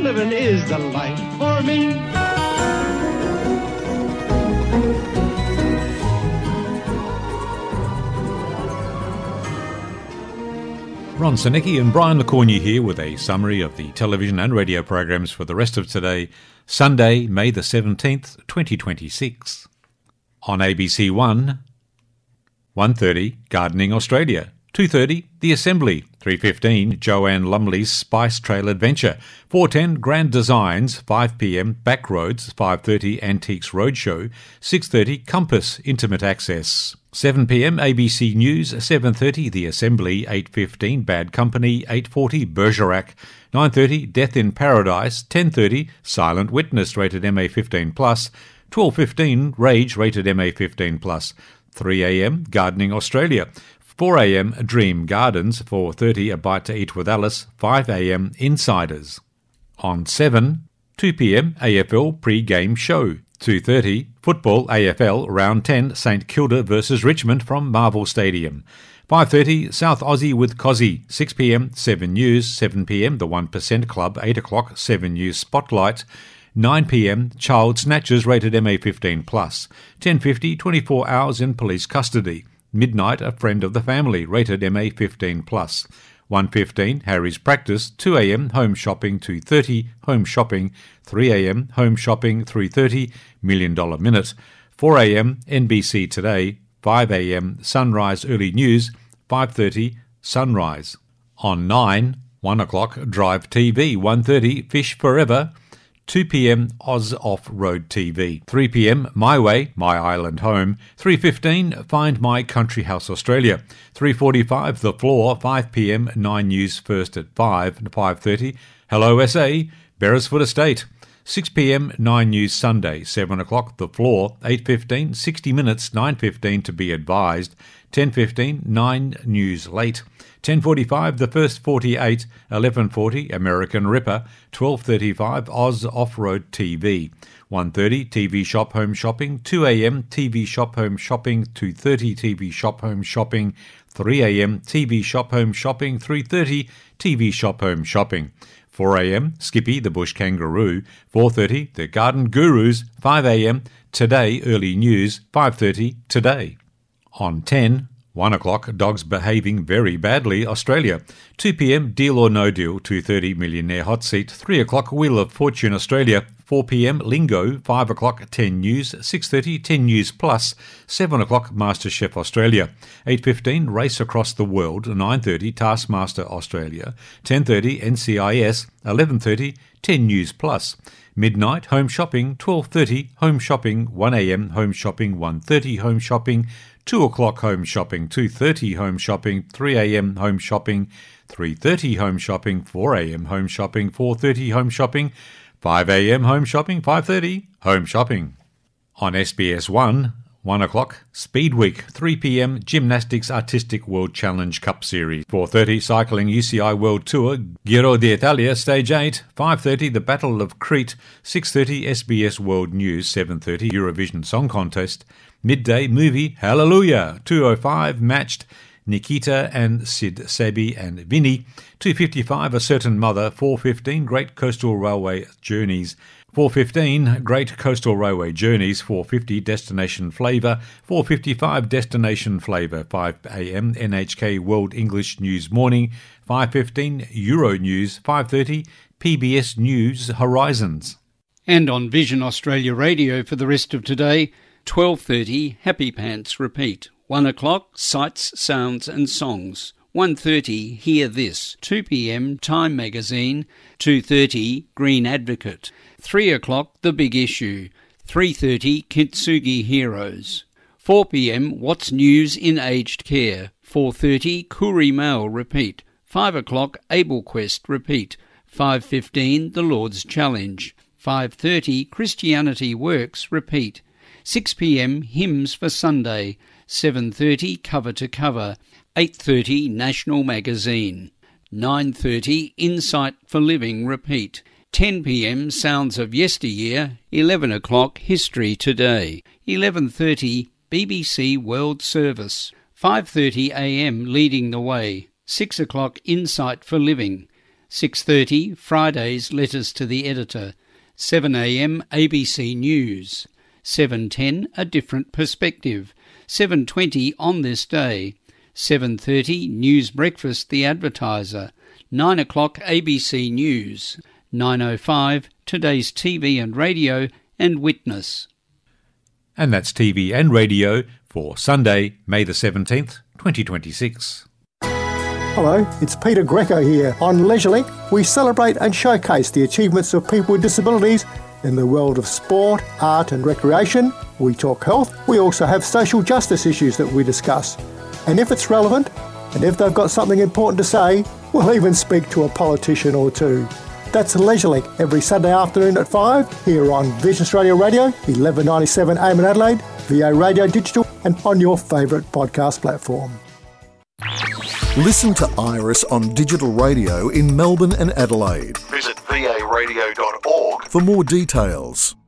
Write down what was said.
living is the life for me. Ron Sinicki and Brian LeCornu here with a summary of the television and radio programs for the rest of today, Sunday, May the 17th, 2026. On ABC 1, 1:30, Gardening Australia. 2:30, The Assembly. 3:15, Joanne Lumley's Spice Trail Adventure. 4:10, Grand Designs. 5pm, Backroads. 5:30, Antiques Roadshow. 6:30, Compass, Intimate Access. 7pm, ABC News. 7:30, The Assembly. 8:15, Bad Company. 8:40, Bergerac. 9:30, Death in Paradise. 10:30, Silent Witness, rated MA15+. 12:15, Rage, rated MA15+. 3am, Gardening Australia. 4am, Dream Gardens. 4:30, A Bite to Eat with Alice. 5am, Insiders. On 7, 2pm, AFL Pre-Game Show. 2:30, Football AFL Round 10, St Kilda versus Richmond from Marvel Stadium. 5:30, South Aussie with Cozzy. 6pm, 7 News. 7pm, The 1% Club. 8 o'clock, 7 News Spotlight. 9pm, Child Snatchers, rated MA15+. 10:50, 24 Hours in Police Custody. Midnight, A Friend of the Family, rated MA15+. 1:15, Harry's Practice. 2am, Home Shopping. 2:30, Home Shopping. 3am, Home Shopping. 3:30, $1 Million Minute. 4am, NBC Today. 5am, Sunrise Early News. 5:30, Sunrise. On 9, 1 o'clock, Drive TV. 1:30, Fish Forever. 2pm, Oz Off-Road TV. 3pm, My Way, My Island Home. 3:15, Find My Country House Australia. 3:45, The Floor. 5pm, 9 News First at 5. 5:30, Hello SA, Beresford Estate. 6pm, 9 News Sunday. 7 o'clock, The Floor. 8:15, 60 Minutes. 9:15, To Be Advised. 10:15, 9 News Late. 10:45, The First 48. 11:40, American Ripper. 12:35, Oz Off-Road TV. 1:30, TV Shop Home Shopping. 2am, TV Shop Home Shopping. 2:30, TV Shop Home Shopping. 3am, TV Shop Home Shopping. 3:30, TV Shop Home Shopping. 4am, Skippy the Bush Kangaroo. 4:30, The Garden Gurus. 5am, Today Early News. 5:30, Today. On 10, 1 o'clock, Dogs Behaving Very Badly, Australia. 2pm, Deal or No Deal. 2:30, Millionaire Hot Seat. 3 o'clock, Wheel of Fortune, Australia. 4pm, Lingo. 5 o'clock, 10 News. 6:30, 10 News Plus. 7 o'clock, MasterChef Australia. 8:15, Race Across the World. 9:30, Taskmaster Australia. 10:30, NCIS. 11:30, 10 News Plus. Midnight, Home Shopping. 12:30, Home Shopping. 1am, Home Shopping. 1:30, Home Shopping. 2 o'clock, Home Shopping. 2:30, Home Shopping. 3am, Home Shopping. 3:30, Home Shopping. 4am, Home Shopping. 4:30, Home Shopping. 5am, Home Shopping. 5:30, Home Shopping. On SBS 1, 1 o'clock, Speed Week. 3pm, Gymnastics Artistic World Challenge Cup Series. 4:30, Cycling UCI World Tour, Giro d'Italia Stage 8. 5:30, The Battle of Crete. 6:30, SBS World News. 7:30, Eurovision Song Contest. Midday movie, Hallelujah. 2:05, Matched, Nikita and Sid Sabi and Vinny. 2:55, A Certain Mother. 4:15, Great Coastal Railway Journeys. 4:15, Great Coastal Railway Journeys. 4:50, Destination Flavour. 4:55, Destination Flavour. 5am, NHK World English News Morning. 5:15, Euro News. 5:30, PBS News Horizons. And on Vision Australia Radio for the rest of today, 12:30, Happy Pants Repeat. 1 o'clock, Sights, Sounds and Songs. 1:30, Hear This. 2pm, Time Magazine. 2:30, Green Advocate. 3 o'clock, The Big Issue. 3:30, Kintsugi Heroes. 4pm, What's News in Aged Care. 4:30, Koori Mail Repeat. 5 o'clock, Able Quest Repeat. 5:15, The Lord's Challenge. 5:30, Christianity Works Repeat. 6pm, Hymns for Sunday. 7:30, Cover to Cover. 8:30, National Magazine. 9:30, Insight for Living Repeat. 10pm, Sounds of Yesteryear. 11 o'clock, History Today. 11:30, BBC World Service. 5:30am, Leading the Way. 6 o'clock, Insight for Living. 6:30 Fridays Letters to the Editor. 7 a.m. ABC News. 7:10 A Different Perspective. 7:20 On This Day. 7:30 News Breakfast The Advertiser. 9 o'clock ABC News. 9:05 Today's TV and Radio and Witness. And that's TV and radio for Sunday, May the 17th, 2026. Hello, it's Peter Greco here. On LeisureLink, we celebrate and showcase the achievements of people with disabilities in the world of sport, art and recreation. We talk health. We also have social justice issues that we discuss. And if it's relevant, and if they've got something important to say, we'll even speak to a politician or two. That's LeisureLink every Sunday afternoon at 5 here on Vision Australia Radio, 1197 AM in Adelaide, VA Radio Digital and on your favourite podcast platform. Listen to Iris on digital radio in Melbourne and Adelaide. Visit varadio.org for more details.